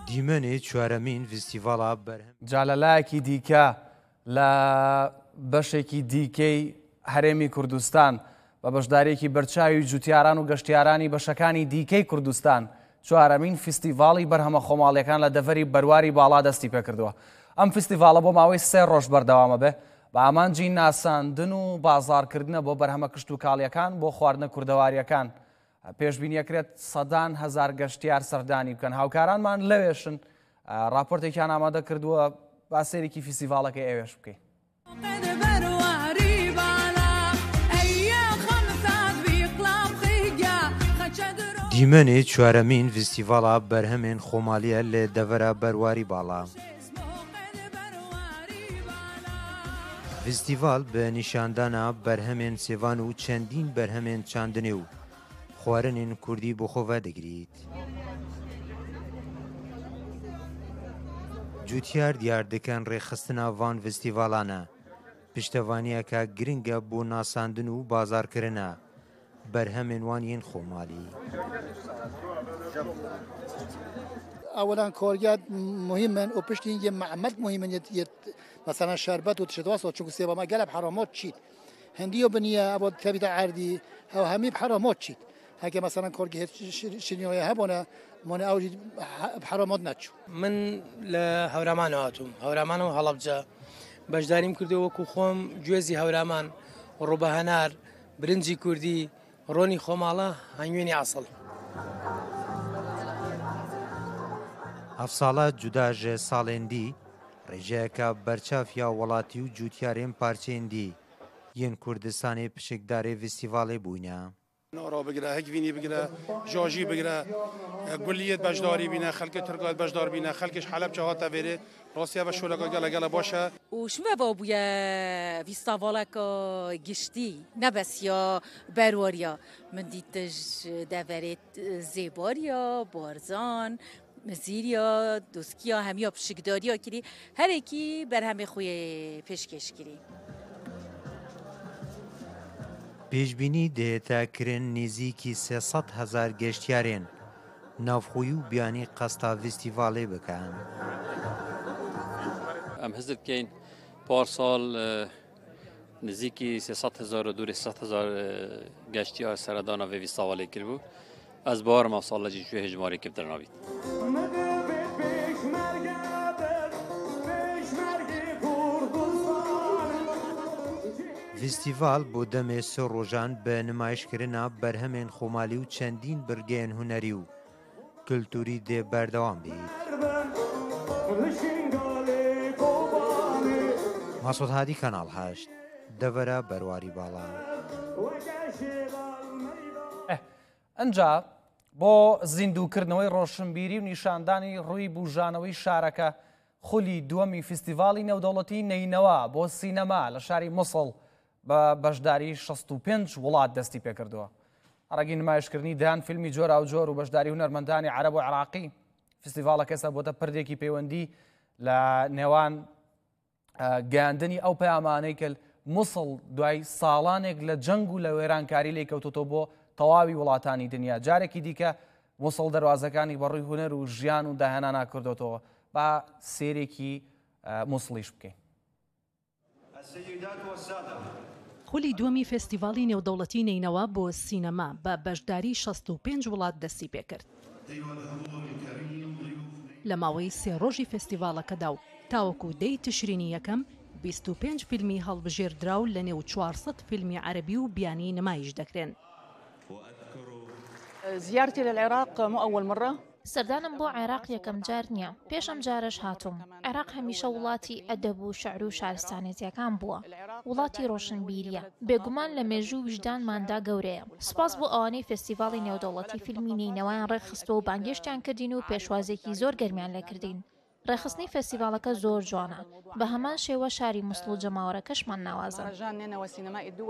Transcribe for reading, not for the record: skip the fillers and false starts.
دیمەنێ چوارەمین فستیڤاڵە بەرهەم جا لە لایەکی دیکە لە بەشێکی دیکەی هەرێمی کوردستان بە بەشداریەکی بەرچاوی جوتیاران و گەشتیارانی بەشەکانی دیکەی کوردستان چوارەمین فستیڤاڵی بەرهەمە خۆماڵیەکان لە دەڤەری بەرواری باڵا دەستی پێکردووە. ئەم فستیڤاڵە بۆ ماوەی 3 ڕۆژ بەردەوامە بێ بە ئامانجی ناساندن و بازاڕکردنە بۆ بەرهەمە کشت و کاڵیەکان بۆ خواردنە کوردەواریەکان. پێشبینیەکرێت سەدان هەزار گەشتیار سەردانی بکەن. هاوکارانمان لەوێشن راپۆرتێکیان ئامادە کردووە با سێرێکی فستیڤاڵەکەی ئێوێش بکەین. دیمەنێ چوارەمین فستیڤاڵە بەرهەمێن خۆماڵیە لە دەڤەرە بەرواری باڵا. فستیڤاڵ بە نیشاندانە بەرهەمێن سێوان و چەندین بەرهەمێن چاندنێ و خواردنێن کوردی بۆ خۆڤە دەگریت. جوتیار دیار دەکەن ڕێخستنە ڤان فستیڤاڵانە پشتەوانیەکە گرنگە بۆ ناساندن و بازارکردنە بەرهەمێن وانیên خۆماڵی. اولا کارگرد مهمن و پشت اینکه معمل مهمن مثلا شربت و تشتواس چون سیبا ما قلب حرامات چید هندی و بنیه ابد تبیت عردی او همه حرامات چید هکه مثلا کارگرد شنیای هبونه من اوجد حرامات نچو من لهورامان هاتوم هورامان و هەڵەبجە بەشداریم کردو وەکو خۆم گوێزی هەورامان ڕوبەهەنار برنجی کوردی ڕۆنی خۆماڵە هەنگوێنی ئاسڵ. هەفساڵە جوداژە ساڵێندی ڕێژەیەکە بەرچافیا وڵاتی و جوتیارێن پارچێندی یەن کوردستانی پشکدارێ فستیڤاڵێ بووینە. نارا بگیره، هکوینی بگیره، جاجی بگیره، گلیت بجداری بینه، خلک ترکات بجدار بینه، خلکش حلب چه هات بره، راستی به شولگا گله باشه. وشمه بابوی فستیوالا گشتی نه بس یا برواریا من دیتش دورت زیباریا بارزان مزیریا دوسکیا همیا پشکداریا کری هر یکی بر همه خوی پیشکش کری. پێشبینی دێتاکردن نزیکی 300,000 گەشتیارێن ناوخۆیی و بیانی قەستا فستیڤاڵێ بکەن. ئەم حزب بکەین پارساڵ نزیکی 300,000 و دووری 100,000 گەشتیار سەردانە vê فستیڤالê kiribû ez barim ev sal jî şû hejmarê kevdernavît. فستیڤال بۆ دەمێ سێ ڕۆژان بە نمایشکردنە بەرهەمێن خۆماڵی و چەندین برگەیەن هونەری و کلتوری دێ بەردەوام بێت. ماسۆد هادی کەناڵ 8 دەڤەرە بەرواری باڵا. ئەنجا بۆ زیندووکردنەوەی ڕۆشنبیری و نیشاندانی ڕووی بوژانەوەی شارەکە خولی دووەمی فستیڤاڵی نێودەوڵەتی نینەوە بۆ سینەما لە شاری مووسڵ بە بەشداری 65 وڵات دەستی پێکردووە. ڕێگی نمایشکردنی دان فیلمی جۆرا و جۆر و بەشداری هونەرمەندانی عەرەب و عێراقی فستیڤاڵەکە ئێستا بۆتە پردێکی پەیوەندی لە نێوان گەیاندنی ئەو پەیامانەی کە مووسڵ دوای ساڵانێک لە جەنگ و لە وێرانکاری لێ کەوتۆتەوە بۆ تەواوی وڵاتانی دنیا. جارێکی دیکە مووسڵ دەواازەکانی بەڕووی هونەر و ژیان و داهێنانا کردوتەوە با سێرێکی مووسڵیش بکەین. خولی دووەمی فستیڤاڵی نێودەوڵەتی نینەوە بۆ سینەما بە بەشداری 65 وڵات دەستی پێکرد. لە ماوەی 3 ڕۆژی فستیڤاڵەکەدا و تاوەکو 10 تشرینی یەکەم 25 فیلمی هەڵبژێردراو لە نێو 400 فیلمی عەرەبی و بیانی نمایش دەکرێن. زيارتي للعراق مو أول مرة. سەردانم بۆ عێراق یەکەم جار نییە پێشەم جارش هاتووم. عێراق هەمیشە وڵاتی ئەدەب و شەعر و شارستانێتیەکان بووە وڵاتی ڕۆشنبیریە بێگومان لە مێژوو وجدانماندا گەورەیە. سپاس بۆ ئەوانەی فستیڤاڵی نێودەوڵەتی فیلمی نینەوەیان ڕێکخستووە و بانگێشتیان کردین و پێشوازێکی زۆر گەرمیان لێکردین. ڕێخستنی فستیڤاڵەکە زۆر جوانە بە هەمان شێوە شاری مووسڵ و جەماوەرەکەشمان ناوازن.